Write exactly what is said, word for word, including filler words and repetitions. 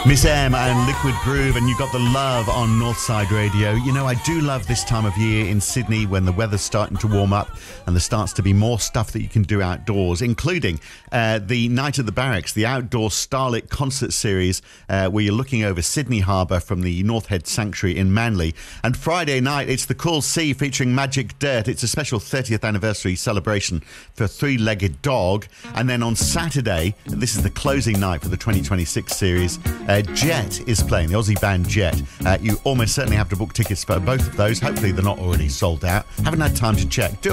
Miss M and Liquid Groove, and you got the love on Northside Radio. You know, I do love this time of year in Sydney when the weather's starting to warm up and there starts to be more stuff that you can do outdoors, including uh, the Night at the Barracks, the outdoor starlit concert series uh, where you're looking over Sydney Harbour from the North Head Sanctuary in Manly. And Friday night, it's the Cool Sea featuring Magic Dirt. It's a special thirtieth anniversary celebration for Three-Legged Dog. And then on Saturday, this is the closing night for the twenty twenty-six series, uh, Jet is playing, the Aussie band Jet. Uh, you almost certainly have to book tickets for both of those. Hopefully they're not already sold out. Haven't had time to check. Do